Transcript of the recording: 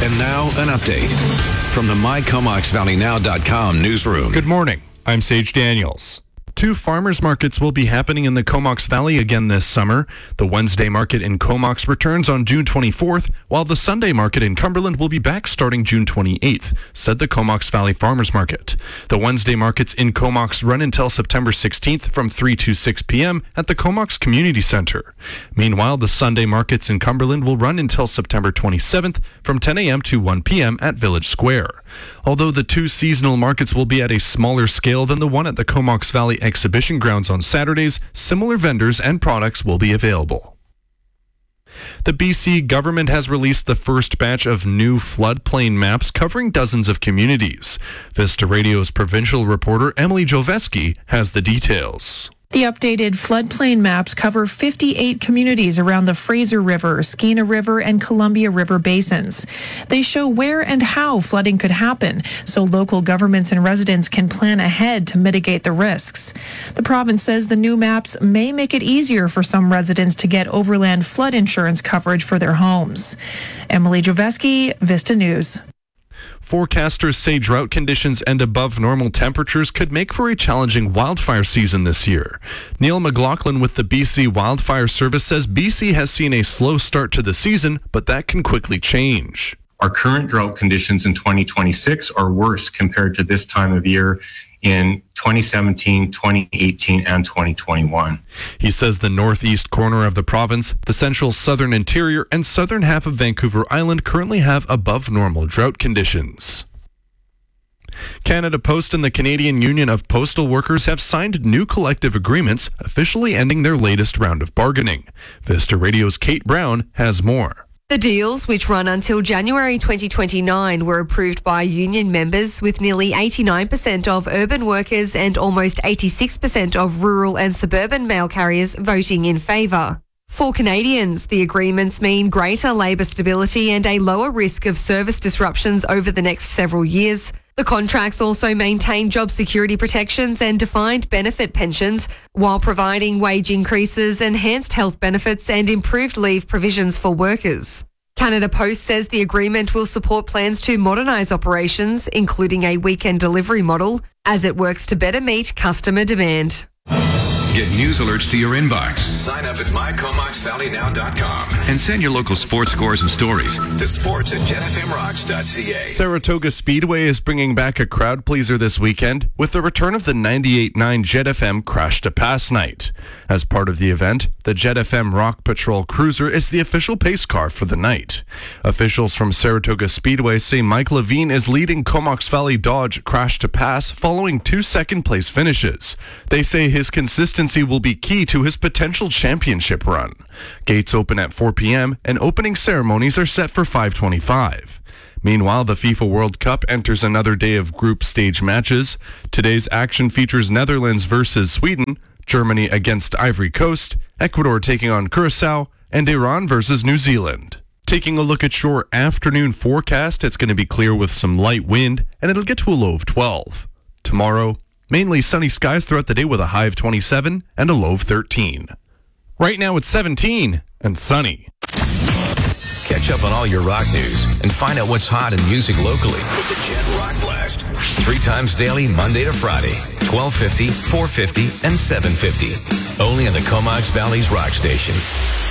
And now, an update from the MyComoxValleyNow.com newsroom. Good morning. I'm Sage Daniels. 2 farmers markets will be happening in the Comox Valley again this summer. The Wednesday market in Comox returns on June 24th, while the Sunday market in Cumberland will be back starting June 28th, said the Comox Valley Farmers Market. The Wednesday markets in Comox run until September 16th from 3 to 6 p.m. at the Comox Community Center. Meanwhile, the Sunday markets in Cumberland will run until September 27th from 10 a.m. to 1 p.m. at Village Square. Although the 2 seasonal markets will be at a smaller scale than the one at the Comox Valley Exhibition Grounds on Saturdays, similar vendors and products will be available. The BC government has released the first batch of new floodplain maps covering dozens of communities. Vista Radio's provincial reporter Emily Joveski has the details. The updated floodplain maps cover 58 communities around the Fraser River, Skeena River, and Columbia River basins. They show where and how flooding could happen, so local governments and residents can plan ahead to mitigate the risks. The province says the new maps may make it easier for some residents to get overland flood insurance coverage for their homes. Emily Joveski, Vista News. Forecasters say drought conditions and above normal temperatures could make for a challenging wildfire season this year. Neil McLaughlin with the BC Wildfire Service says BC has seen a slow start to the season, but that can quickly change. Our current drought conditions in 2026 are worse compared to this time of year in 2017, 2018, and 2021. He says the northeast corner of the province, the central southern interior, and southern half of Vancouver Island currently have above normal drought conditions. Canada Post and the Canadian Union of Postal Workers have signed new collective agreements, officially ending their latest round of bargaining. Vista Radio's Kate Brown has more. The deals, which run until January 2029, were approved by union members, with nearly 89% of urban workers and almost 86% of rural and suburban mail carriers voting in favour. For Canadians, the agreements mean greater labour stability and a lower risk of service disruptions over the next several years. The contracts also maintain job security protections and defined benefit pensions, while providing wage increases, enhanced health benefits and improved leave provisions for workers. Canada Post says the agreement will support plans to modernise operations, including a weekend delivery model, as it works to better meet customer demand. Get news alerts to your inbox. Sign up at MyComoxValleyNow.com and send your local sports scores and stories to sports@jetfmrocks.ca. Saratoga Speedway is bringing back a crowd pleaser this weekend with the return of the 98.9 Jet FM Crash to Pass night. As part of the event, the Jet FM Rock Patrol Cruiser is the official pace car for the night. Officials from Saratoga Speedway say Mike Levine is leading Comox Valley Dodge Crash to Pass following 2 second-place finishes. They say his consistency will be key to his potential championship run. Gates open at 4 p.m. and opening ceremonies are set for 5:25. Meanwhile, the FIFA World Cup enters another day of group stage matches. Today's action features Netherlands versus Sweden, Germany against Ivory Coast, Ecuador taking on Curacao, and Iran versus New Zealand. Taking a look at your afternoon forecast, it's going to be clear with some light wind, and it'll get to a low of 12. Tomorrow, mainly sunny skies throughout the day with a high of 27 and a low of 13. Right now it's 17 and sunny. Catch up on all your rock news and find out what's hot in music locally with the Jet Rock Blast. 3 times daily, Monday to Friday, 12:50, 4:50, and 7:50. Only on the Comox Valley's Rock Station.